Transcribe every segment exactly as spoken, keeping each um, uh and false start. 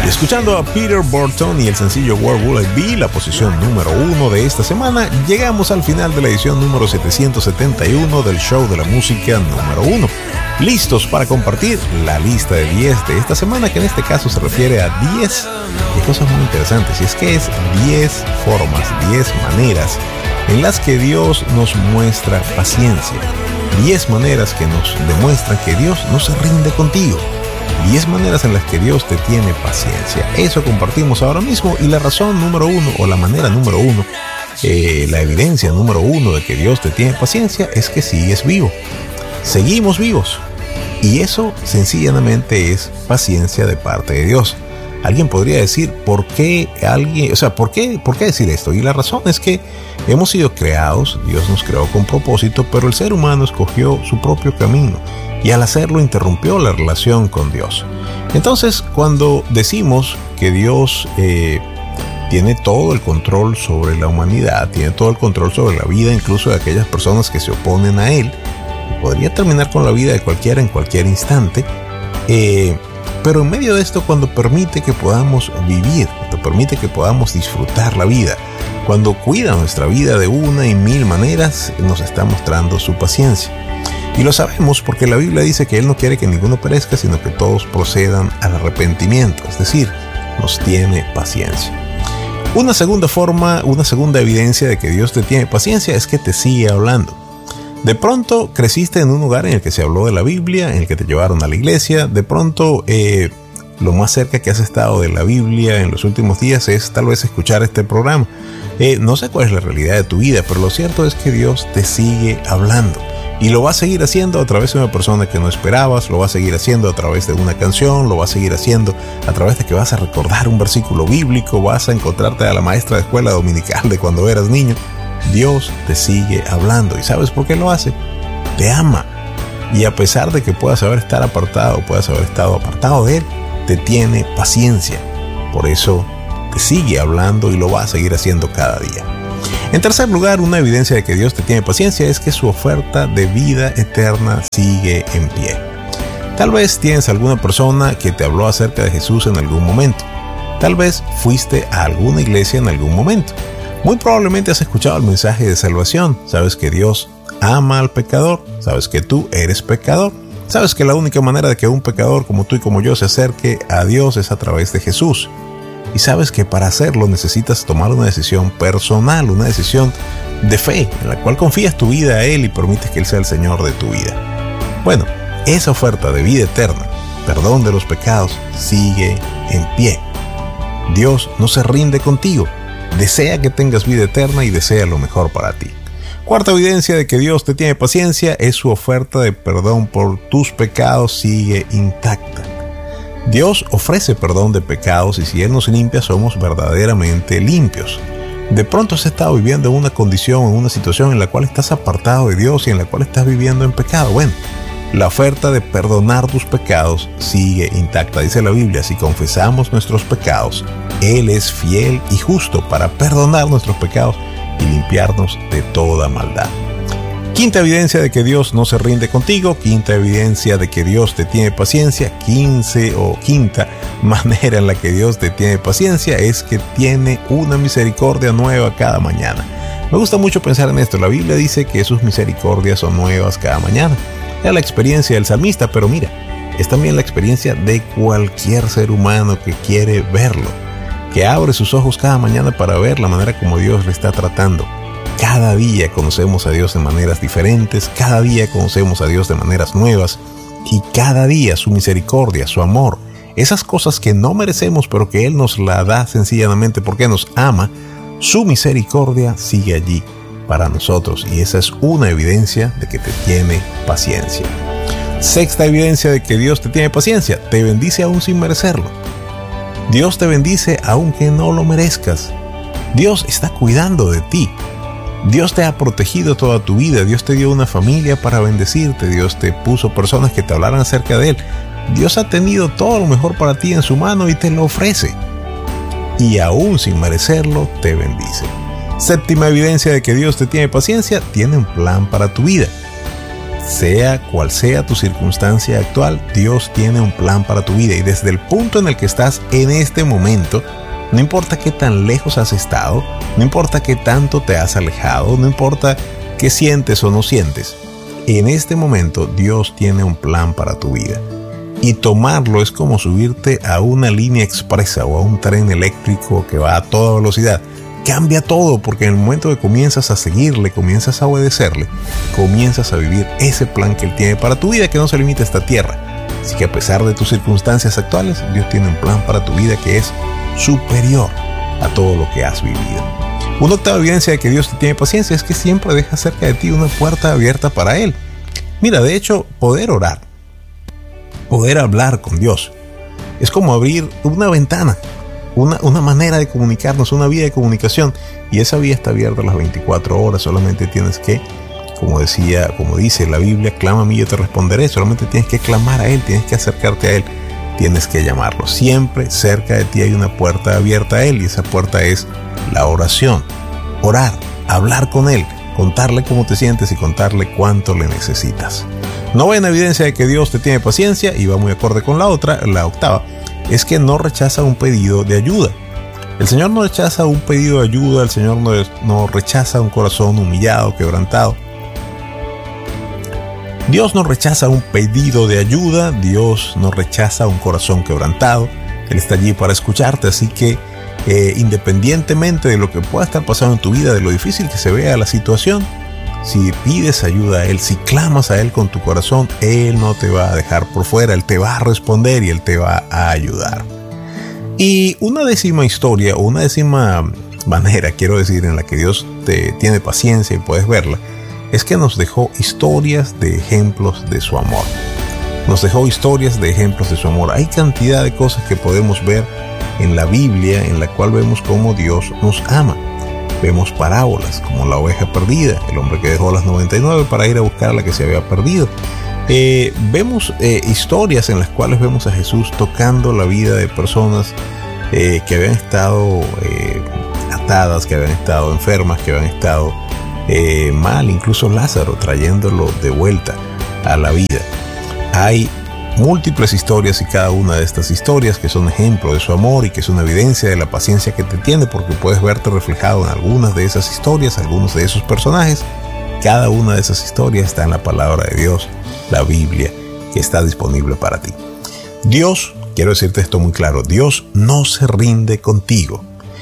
Y escuchando a Peter Burton y el sencillo Where Will I Be, la posición número uno de esta semana, llegamos al final de la edición número setecientos setenta y uno del show de la música número uno. Listos para compartir la lista de diez de esta semana, que en este caso se refiere a diez cosas muy interesantes. Y es que es diez formas, diez maneras en las que Dios nos muestra paciencia. diez maneras que nos demuestran que Dios no se rinde contigo. diez maneras en las que Dios te tiene paciencia. Eso compartimos ahora mismo, y la razón número uno, o la manera número uno, eh, la evidencia número uno de que Dios te tiene paciencia es que sigues vivo. Seguimos vivos. Y eso sencillamente es paciencia de parte de Dios. Alguien podría decir, ¿por qué alguien, o sea, ¿por qué, por qué decir esto? Y la razón es que hemos sido creados, Dios nos creó con propósito, pero el ser humano escogió su propio camino y al hacerlo interrumpió la relación con Dios. Entonces, cuando decimos que Dios eh, tiene todo el control sobre la humanidad, tiene todo el control sobre la vida, incluso de aquellas personas que se oponen a Él, y podría terminar con la vida de cualquiera en cualquier instante, eh, pero en medio de esto, cuando permite que podamos vivir, cuando permite que podamos disfrutar la vida, cuando cuida nuestra vida de una y mil maneras, nos está mostrando su paciencia. Y lo sabemos porque la Biblia dice que Él no quiere que ninguno perezca, sino que todos procedan al arrepentimiento, es decir, nos tiene paciencia. Una segunda forma, una segunda evidencia de que Dios te tiene paciencia es que te sigue hablando. De pronto creciste en un lugar en el que se habló de la Biblia, en el que te llevaron a la iglesia. De pronto eh, lo más cerca que has estado de la Biblia en los últimos días es tal vez escuchar este programa. Eh, no sé cuál es la realidad de tu vida, pero lo cierto es que Dios te sigue hablando. Y lo va a seguir haciendo a través de una persona que no esperabas, lo va a seguir haciendo a través de una canción, lo va a seguir haciendo a través de que vas a recordar un versículo bíblico, vas a encontrarte a la maestra de escuela dominical de cuando eras niño. Dios te sigue hablando. ¿Y sabes por qué lo hace? Te ama. Y a pesar de que puedas haber estado apartado, puedas haber estado apartado de Él, te tiene paciencia. Por eso te sigue hablando y lo va a seguir haciendo cada día. En tercer lugar, una evidencia de que Dios te tiene paciencia es que su oferta de vida eterna sigue en pie. Tal vez tienes alguna persona que te habló acerca de Jesús en algún momento. Tal vez fuiste a alguna iglesia en algún momento. Muy probablemente has escuchado el mensaje de salvación. Sabes que Dios ama al pecador. Sabes que tú eres pecador. Sabes que la única manera de que un pecador como tú y como yo se acerque a Dios es a través de Jesús. Y sabes que para hacerlo necesitas tomar una decisión personal, una decisión de fe, en la cual confías tu vida a Él y permites que Él sea el Señor de tu vida. Bueno, esa oferta de vida eterna, perdón de los pecados, sigue en pie. Dios no se rinde contigo. Desea que tengas vida eterna y desea lo mejor para ti. Cuarta evidencia de que Dios te tiene paciencia es su oferta de perdón por tus pecados sigue intacta. Dios ofrece perdón de pecados y si Él nos limpia somos verdaderamente limpios. De pronto has estado viviendo en una condición, en una situación en la cual estás apartado de Dios y en la cual estás viviendo en pecado. Bueno, la oferta de perdonar tus pecados sigue intacta. Dice la Biblia, si confesamos nuestros pecados, Él es fiel y justo para perdonar nuestros pecados y limpiarnos de toda maldad. Quinta evidencia de que Dios no se rinde contigo. Quinta evidencia de que Dios te tiene paciencia. Quince o quinta manera en la que Dios te tiene paciencia es que tiene una misericordia nueva cada mañana. Me gusta mucho pensar en esto. La Biblia dice que sus misericordias son nuevas cada mañana. Era la experiencia del salmista, pero mira, es también la experiencia de cualquier ser humano que quiere verlo, que abre sus ojos cada mañana para ver la manera como Dios le está tratando. Cada día conocemos a Dios de maneras diferentes, cada día conocemos a Dios de maneras nuevas y cada día su misericordia, su amor, esas cosas que no merecemos pero que Él nos la da sencillamente porque nos ama, su misericordia sigue allí para nosotros y esa es una evidencia de que te tiene paciencia. Sexta evidencia de que Dios te tiene paciencia, te bendice aún sin merecerlo. Dios te bendice aunque no lo merezcas. Dios está cuidando de ti. Dios te ha protegido toda tu vida. Dios te dio una familia para bendecirte. Dios te puso personas que te hablaran acerca de Él. Dios ha tenido todo lo mejor para ti en su mano y te lo ofrece. Y aún sin merecerlo, te bendice. Séptima evidencia de que Dios te tiene paciencia, tiene un plan para tu vida. sea cual sea tu circunstancia actual, Dios tiene un plan para tu vida, y desde el punto en el que estás en este momento, no importa qué tan lejos has estado, no importa qué tanto te has alejado, no importa qué sientes o no sientes, en este momento Dios tiene un plan para tu vida. Y tomarlo es como subirte a una línea expresa o a un tren eléctrico que va a toda velocidad. Cambia todo, porque en el momento que comienzas a seguirle, comienzas a obedecerle, comienzas a vivir ese plan que Él tiene para tu vida, que no se limita a esta tierra. Así que a pesar de tus circunstancias actuales, Dios tiene un plan para tu vida que es superior a todo lo que has vivido. Una octava evidencia de que Dios te tiene paciencia es que siempre deja cerca de ti una puerta abierta para Él. Mira, de hecho, poder orar, poder hablar con Dios, es como abrir una ventana. Una, una manera de comunicarnos, una vía de comunicación, y esa vía está abierta las veinticuatro horas. Solamente tienes que, como decía, como dice la Biblia, clama a mí y yo te responderé. Solamente tienes que clamar a Él, tienes que acercarte a Él, tienes que llamarlo. Siempre cerca de ti hay una puerta abierta a Él, y esa puerta es la oración. Orar, hablar con Él, contarle cómo te sientes y contarle cuánto le necesitas. Novena evidencia de que Dios te tiene paciencia, y va muy acorde con la otra, la octava, es que no rechaza un pedido de ayuda. El Señor no rechaza un pedido de ayuda, el Señor no, no rechaza un corazón humillado, quebrantado. Dios no rechaza un pedido de ayuda, Dios no rechaza un corazón quebrantado. Él está allí para escucharte, así que eh, independientemente de lo que pueda estar pasando en tu vida, de lo difícil que se vea la situación, si pides ayuda a Él, si clamas a Él con tu corazón, Él no te va a dejar por fuera, Él te va a responder y Él te va a ayudar. Y una décima historia, o una décima manera, quiero decir, en la que Dios te tiene paciencia y puedes verla, es que nos dejó historias de ejemplos de su amor. Nos dejó historias de ejemplos de su amor. Hay cantidad de cosas que podemos ver en la Biblia, en la cual vemos cómo Dios nos ama. Vemos parábolas como la oveja perdida, el hombre que dejó las noventa y nueve para ir a buscar a la que se había perdido. Eh, vemos eh, historias en las cuales vemos a Jesús tocando la vida de personas eh, que habían estado eh, atadas, que habían estado enfermas, que habían estado eh, mal, incluso Lázaro, trayéndolo de vuelta a la vida. Hay múltiples historias, y cada una de estas historias que son ejemplo de su amor y que es una evidencia de la paciencia que te tiene, porque puedes verte reflejado en algunas de esas historias, algunos de esos personajes. Cada una de esas historias está en la palabra de Dios, la Biblia, que está disponible para ti. Dios, quiero decirte esto muy claro, Dios no se rinde contigo.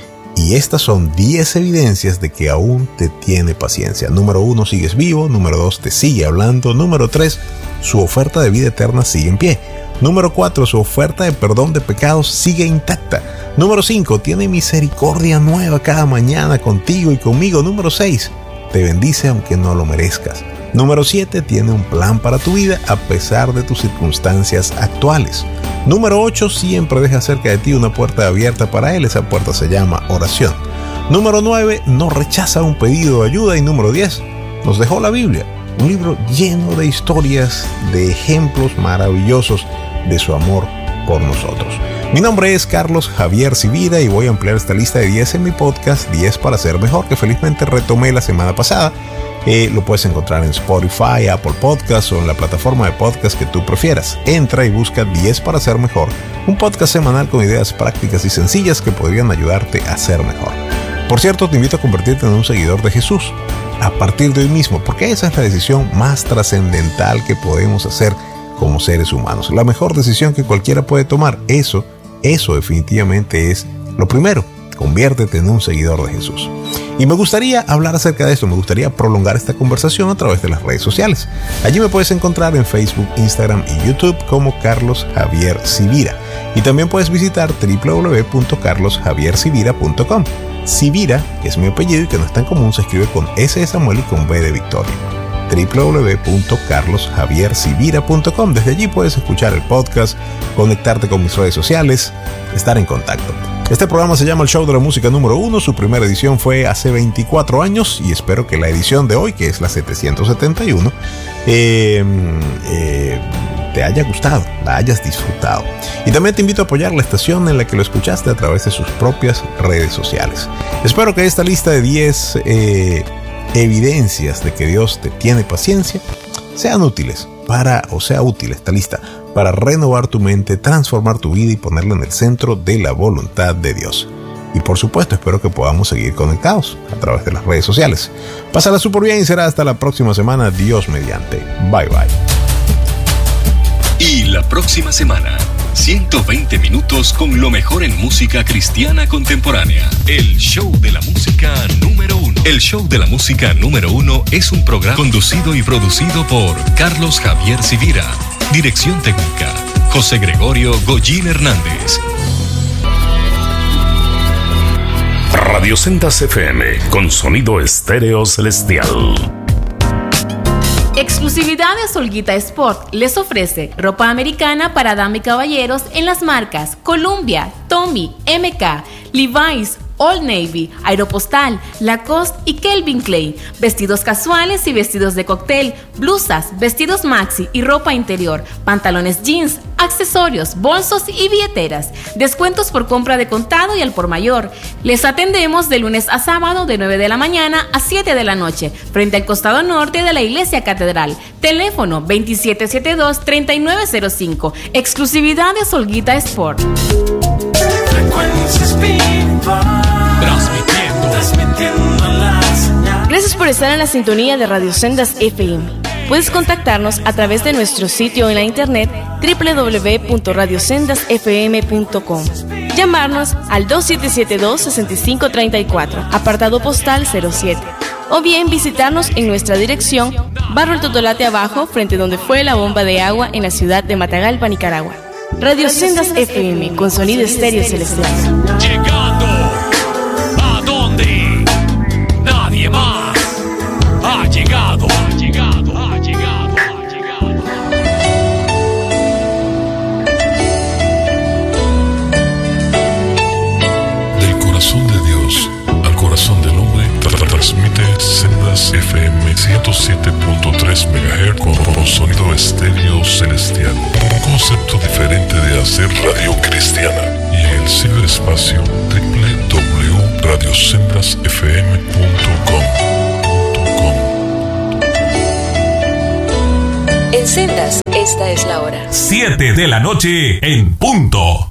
Y estas son diez evidencias de que aún te tiene paciencia. Número uno, sigues vivo. Número dos, te sigue hablando. Número tres, su oferta de vida eterna sigue en pie. Número cuatro, su oferta de perdón de pecados sigue intacta. Número cinco, tiene misericordia nueva cada mañana contigo y conmigo. Número seis, te bendice aunque no lo merezcas. Número siete, tiene un plan para tu vida a pesar de tus circunstancias actuales. Número ocho, siempre deja cerca de ti una puerta abierta para Él. Esa puerta se llama oración. Número nueve, no rechaza un pedido de ayuda. Y número diez, nos dejó la Biblia, un libro lleno de historias, de ejemplos maravillosos de su amor por nosotros. Mi nombre es Carlos Javier Sivira y voy a ampliar esta lista de diez en mi podcast diez para ser mejor, que felizmente retomé la semana pasada. Eh, lo puedes encontrar en Spotify, Apple Podcasts o en la plataforma de podcast que tú prefieras. Entra y busca diez para ser mejor, un podcast semanal con ideas prácticas y sencillas que podrían ayudarte a ser mejor. Por cierto, te invito a convertirte en un seguidor de Jesús a partir de hoy mismo, porque esa es la decisión más trascendental que podemos hacer como seres humanos. La mejor decisión que cualquiera puede tomar. Eso, eso definitivamente es lo primero. Conviértete en un seguidor de Jesús. Y me gustaría hablar acerca de esto, me gustaría prolongar esta conversación a través de las redes sociales. Allí me puedes encontrar en Facebook, Instagram y YouTube como Carlos Javier Sivira. Y también puedes visitar w w w punto carlos javier sivira punto com. Sivira, que es mi apellido y que no es tan común, se escribe con S de Samuel y con B de Victoria. w w w punto carlos javier sivira punto com. Desde allí puedes escuchar el podcast, conectarte con mis redes sociales, estar en contacto. Este programa se llama El Show de la Música número uno. Su primera edición fue hace veinticuatro años y espero que la edición de hoy, que es la setecientos setenta y uno, eh, eh, te haya gustado, la hayas disfrutado. Y también te invito a apoyar la estación en la que lo escuchaste a través de sus propias redes sociales. Espero que esta lista de diez eh, evidencias de que Dios te tiene paciencia sean útiles para, o sea útil esta lista, para renovar tu mente, transformar tu vida y ponerla en el centro de la voluntad de Dios. Y por supuesto, espero que podamos seguir conectados a través de las redes sociales. Pásala súper bien y será hasta la próxima semana, Dios mediante. Bye bye. Y la próxima semana, ciento veinte minutos con lo mejor en música cristiana contemporánea. El show de la música número uno. El show de la música número uno es un programa conducido y producido por Carlos Javier Civira. Dirección técnica, José Gregorio Goyín Hernández. Radio Sendas F M con sonido estéreo celestial. Exclusividad de Olguita Sport les ofrece ropa americana para dama y caballeros en las marcas Columbia, Tommy, M K, Levi's, Old Navy, Aeropostal, Lacoste y Calvin Klein. Vestidos casuales y vestidos de cóctel, blusas, vestidos maxi y ropa interior, pantalones jeans, accesorios, bolsos y billeteras. Descuentos por compra de contado y al por mayor. Les atendemos de lunes a sábado de nueve de la mañana a siete de la noche, frente al costado norte de la Iglesia Catedral. Teléfono veintisiete setenta y dos, treinta y nueve cero cinco. Exclusividad de Olguita Sport. Gracias por estar en la sintonía de Radio Sendas F M. Puedes contactarnos a través de nuestro sitio en la internet doble u doble u doble u punto radio sendas f m punto com. Llamarnos al dos siete siete dos, seis cinco tres cuatro, apartado postal cero siete. O bien visitarnos en nuestra dirección, Barrio El Totolate Abajo, frente donde fue la bomba de agua en la ciudad de Matagalpa, Nicaragua. Radio Sendas F M, con sonido estéreo celestial. Llegando a donde nadie más ha llegado, ha llegado, ha llegado, ha llegado. Del corazón de Dios al corazón del hombre, transmite Sendas F M ciento siete punto tres megahertz con sonido estéreo celestial. Un concepto diferente de hacer radio cristiana. Y en el ciberespacio doble u doble u doble u punto radio sendas f m punto com. En Sendas, esta es la hora. siete de la noche en punto.